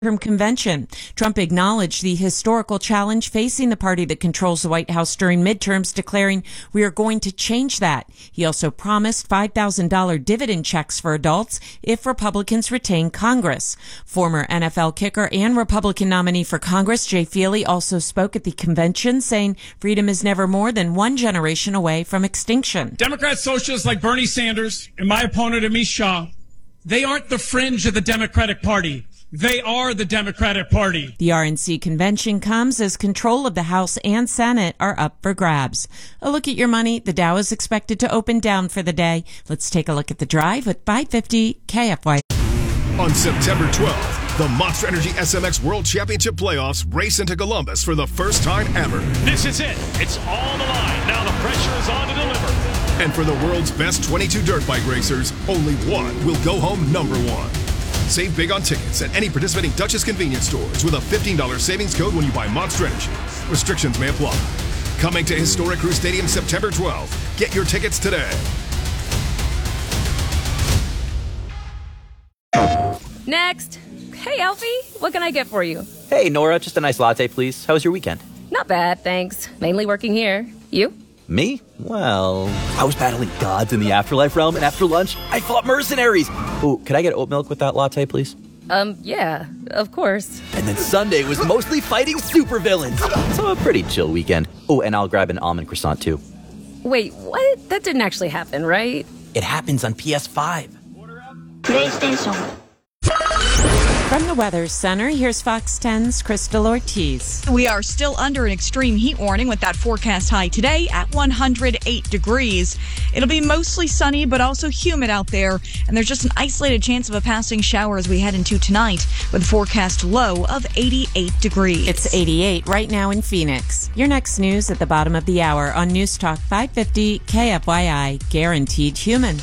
convention. Trump acknowledged the historical challenge facing the party that controls the White House during midterms, declaring, "We are going to change that." He also promised $5,000 dividend checks for adults if Republicans retain Congress. Former NFL kicker and Republican nominee for Congress, Jay Feely, also spoke at the convention, saying freedom is never more than one generation away from extinction. Democrat socialists like Bernie Sanders and my opponent, Amish Shah, they aren't the fringe of the Democratic Party. They are the Democratic Party. The RNC convention comes as control of the House and Senate are up for grabs. A look at your money. The Dow is expected to open down for the day. Let's take a look at the drive at 550 KFY. On September 12th, the Monster Energy SMX World Championship Playoffs race into Columbus for the first time ever. This is it. It's all the line. Now the pressure is on to deliver. And for the world's best 22 dirt bike racers, only one will go home number one. Save big on tickets at any participating Dutchess convenience stores with a $15 savings code when you buy Monster Energy. Restrictions may apply. Coming to Historic Crew Stadium September 12th. Get your tickets today. Next. Hey, Alfie, what can I get for you? Hey, Nora, just a nice latte, please. How was your weekend? Not bad, thanks. Mainly working here. You? Me? Well, I was battling gods in the afterlife realm, and after lunch, I fought mercenaries. Ooh, could I get oat milk with that latte, please? Yeah, of course. And then Sunday was mostly fighting supervillains. So a pretty chill weekend. Oh, and I'll grab an almond croissant, too. Wait, what? That didn't actually happen, right? It happens on PS5. PlayStation. From the Weather Center, here's Fox 10's Crystal Ortiz. We are still under an extreme heat warning with that forecast high today at 108 degrees. It'll be mostly sunny, but also humid out there. And there's just an isolated chance of a passing shower as we head into tonight with a forecast low of 88 degrees. It's 88 right now in Phoenix. Your next news at the bottom of the hour on News Talk 550 KFYI, guaranteed human.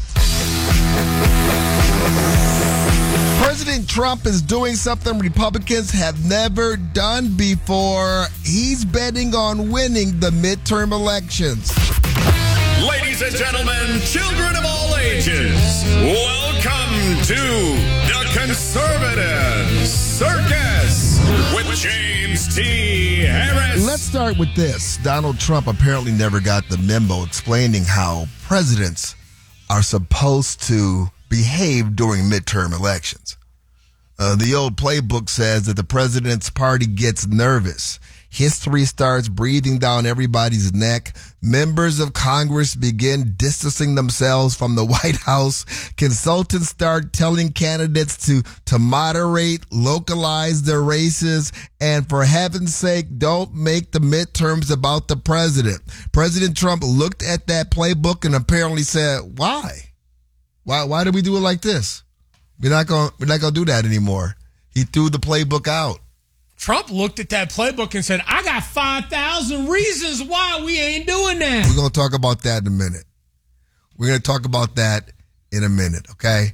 President Trump is doing something Republicans have never done before. He's betting on winning the midterm elections. Ladies and gentlemen, children of all ages, welcome to the Conservative Circus with James T. Harris. Let's start with this. Donald Trump apparently never got the memo explaining how presidents are supposed to behave during midterm elections. The old playbook says that the president's party gets nervous. History starts breathing down everybody's neck. Members of Congress begin distancing themselves from the White House. Consultants start telling candidates to moderate, localize their races, and for heaven's sake, don't make the midterms about the president. President Trump looked at that playbook and apparently said, why? Why do we do it like this? We're not gonna do that anymore. He threw the playbook out. Trump looked at that playbook and said, I got 5,000 reasons why we ain't doing that. We're gonna talk about that in a minute. We're gonna talk about that in a minute, okay?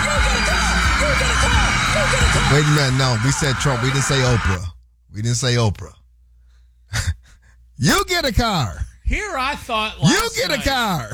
Wait a minute, no, we said Trump. We didn't say Oprah. You get a car. Here I thought You get a car.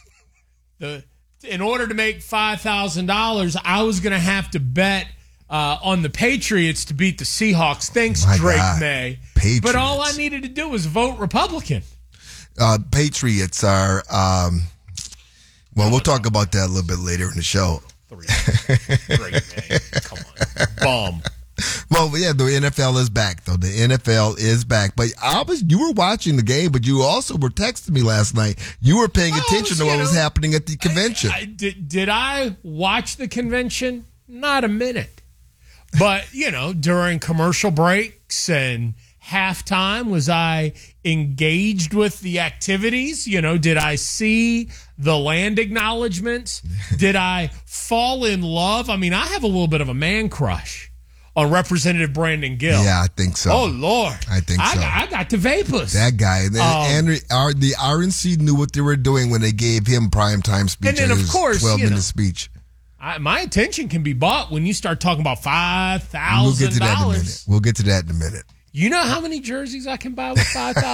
In order to make $5,000, I was going to have to bet on the Patriots to beat the Seahawks. Thanks, Drake May. Patriots. But all I needed to do was vote Republican. Patriots are, well, we'll talk about that a little bit later in the show. Drake May. Come on. Bum. Well, yeah, the NFL is back, though. The NFL is back. But you were watching the game, but you also were texting me last night. You were paying attention to what was happening at the convention. Did I watch the convention? Not a minute. But, during commercial breaks and halftime, was I engaged with the activities? Did I see the land acknowledgments? Did I fall in love? I mean, I have a little bit of a man crush on Representative Brandon Gill. Yeah, I think so. Oh, Lord. I think so. I got the vapors. That guy. And the RNC knew what they were doing when they gave him primetime speech. And then, of course, 12-minute speech. My attention can be bought when you start talking about $5,000. We'll get to that in a minute. You know how many jerseys I can buy with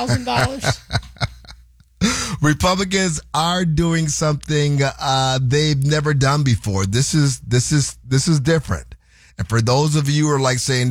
$5,000? Republicans are doing something they've never done before. This is different. And for those of you who are like saying,